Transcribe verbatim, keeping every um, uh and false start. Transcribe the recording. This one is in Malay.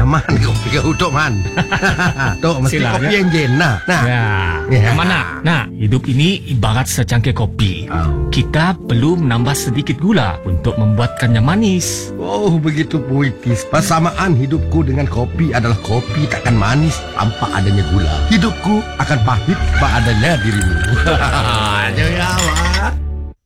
Man kopi kau Tok Man. Tok mesti Sila, kopi ya? enjin nah. Nah. Ya, Ya. yang mana? Nah, hidup ini ibarat secangkir kopi. Oh. Kita perlu menambah sedikit gula untuk membuatkannya manis. Oh, begitu puitis. Persamaan hidupku dengan kopi adalah kopi takkan manis tanpa adanya gula. Hidupku akan pahit tanpa adanya dirimu. Jangan awak.